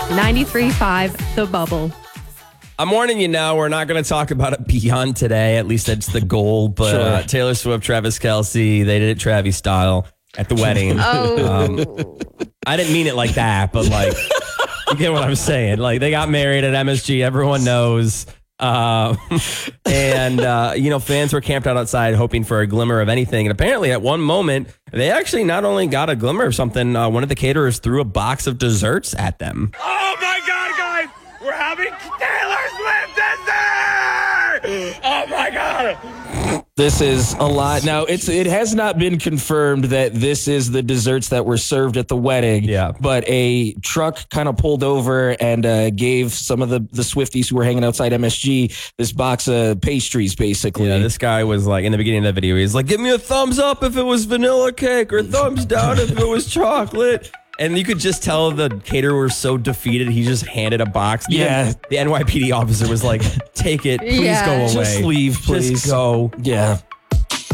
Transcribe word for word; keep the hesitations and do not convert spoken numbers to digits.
ninety-three point five The Bubble. I'm warning you now, we're not going to talk about it beyond today. At least that's the goal. But Sure. uh, Taylor Swift, Travis Kelce, they did it Travis style at the wedding. Oh. Um, I didn't mean it like that, but like, you get what I'm saying. Like, they got married at M S G. Everyone knows. Uh, and, uh, you know, fans were camped out outside hoping for a glimmer of anything. And apparently at one moment, they actually not only got a glimmer of something, uh, one of the caterers threw a box of desserts at them. Oh my God, guys! We're having Taylor Swift dessert! Oh my God! This is a lot. Now, it's it has not been confirmed that this is the desserts that were served at the wedding. Yeah. But a truck kind of pulled over and uh, gave some of the, the Swifties who were hanging outside M S G this box of pastries, basically. Yeah, this guy was like, in the beginning of the video, he's like, give me a thumbs up if it was vanilla cake or thumbs down if it was chocolate. And you could just tell the caterer was so defeated, he just handed a box. Yeah. Even the N Y P D officer was like, take it, please Yeah. go away. Just leave, please. Just go. Yeah.